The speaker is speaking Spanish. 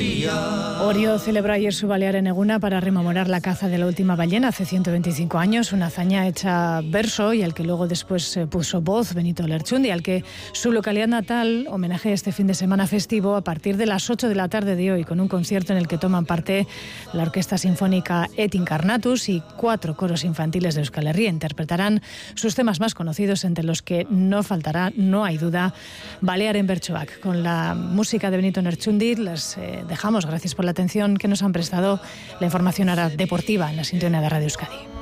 Orio celebró ayer su balear en Eguna para rememorar la caza de la última ballena hace 125 años, una hazaña hecha verso y al que luego después puso voz Benito Lerchundi, al que su localidad natal homenajea este fin de semana festivo a partir de las 8 de la tarde de hoy, con un concierto en el que toman parte la Orquesta Sinfónica Et Incarnatus y 4 coros infantiles de Euskal Herria. Interpretarán sus temas más conocidos, entre los que no faltará, no hay duda, Balear en Bertsoak. Con la música de Benito Lerchundi les dejamos. Gracias por la atención que nos han prestado. La información ahora deportiva en la sintonía de Radio Euskadi.